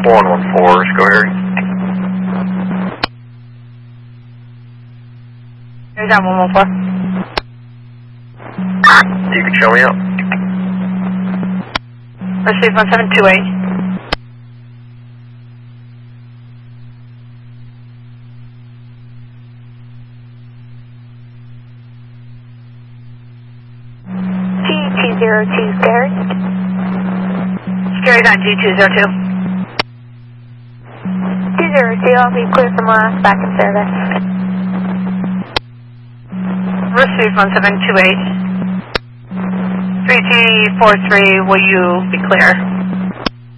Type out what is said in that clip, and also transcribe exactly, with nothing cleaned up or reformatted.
one one four, go here. Here's that one one four. You can show me out. Receive one seven two eight. G two zero two, Scary. Scary's on G two zero two. two zero two, I'll be clear from last back in service. Receive one seven two eight. three T four three, will you be clear?